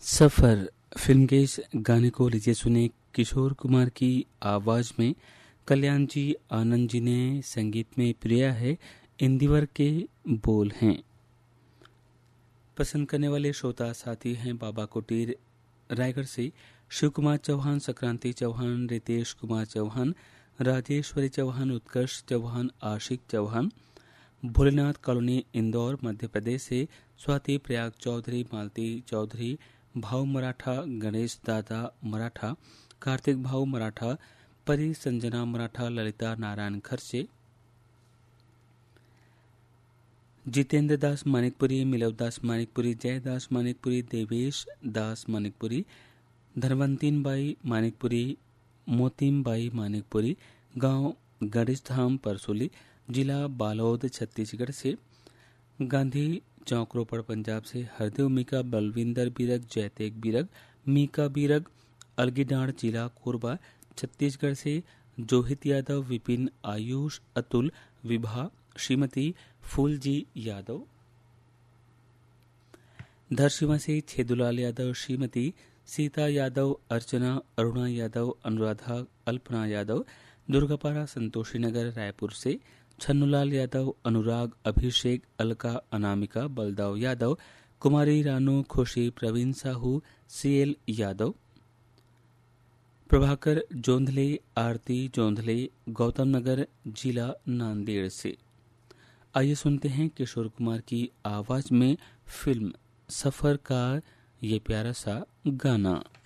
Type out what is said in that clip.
सफर film के इस गाने को लीजिए सुने किशोर कुमार की आवाज में। कल्याण जी आनंद जी ने संगीत में प्रिया है, इंदिवर के बोल हैं। पसंद करने वाले श्रोता साथी हैं बाबा कुटीर रायगढ़ से शिव कुमार चौहान, संक्रांति चौहान, रितेश कुमार चौहान, राजेश्वरी चौहान, उत्कर्ष चौहान, आशिक चौहान, भोलेनाथ कॉलोनी इंदौर मध्य प्रदेश से स्वाति प्रयाग चौधरी, मालती चौधरी, भाव मराठा, गणेश दादा मराठा, कार्तिक भाव मराठा, परी संजना मराठा, ललिता नारायण खर्चे, जितेंद्र दास मानिकपुरी, मिलव दास मानिकपुरी, जयदास मानिकपुरी, देवेश दास मानिकपुरी, धनवंतीन बाई मानिकपुरी, मोतीम बाई मानिकपुरी, गांव गणेश धाम परसोली, जिला बालोद छत्तीसगढ़ से गांधी चौक रोपड़ पंजाब से हरदेव मीका, बलविंदर बीरग, जयतेग बीरग, मीका बीरग, अलगीडांड जिला कोरबा छत्तीसगढ़ से जोहित यादव, विपिन, आयुष, अतुल, विभा, श्रीमती फूलजी यादव, धरसीमा से छेदुलाल यादव, श्रीमती सीता यादव, अर्चना, अरुणा यादव, अनुराधा, अल्पना यादव, दुर्गापारा संतोषी नगर रायपुर से छन्नूलाल यादव, अनुराग, अभिषेक, अलका, अनामिका, बलदाव यादव, कुमारी रानू, खुशी, प्रवीण साहू, सीएल यादव, प्रभाकर जोंधले, आरती जोंधले, गौतम नगर जिला नांदेड़ से। आइए सुनते हैं किशोर कुमार की आवाज में फिल्म सफर का ये प्यारा सा गाना।